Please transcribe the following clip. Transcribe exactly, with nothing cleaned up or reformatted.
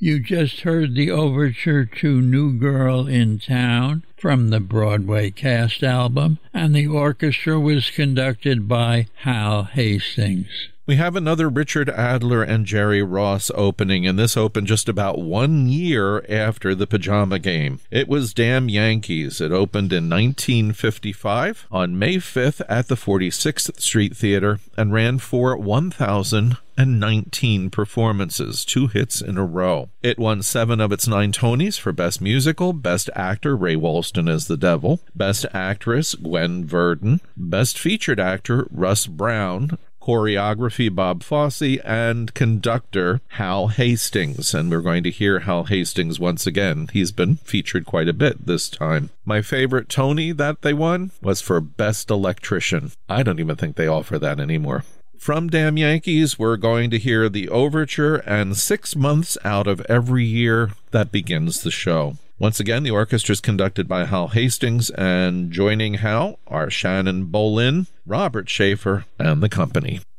You just heard the overture to New Girl in Town from the Broadway cast album, and the orchestra was conducted by Hal Hastings. We have another Richard Adler and Jerry Ross opening, and this opened just about one year after the Pajama Game. It was Damn Yankees. It opened in nineteen fifty-five on May fifth at the forty-sixth Street Theater and ran for one thousand nineteen performances, two hits in a row. It won seven of its nine Tonys for Best Musical, Best Actor, Ray Walston as the Devil, Best Actress, Gwen Verdon, Best Featured Actor, Russ Brown, choreography, Bob Fosse, and conductor, Hal Hastings. And we're going to hear Hal Hastings once again. He's been featured quite a bit this time. My favorite Tony that they won was for Best Electrician. I don't even think they offer that anymore. From Damn Yankees, we're going to hear the overture and six months out of every year that begins the show. Once again, the orchestra is conducted by Hal Hastings, and joining Hal are Shannon Bolin, Robert Schaefer, and the company.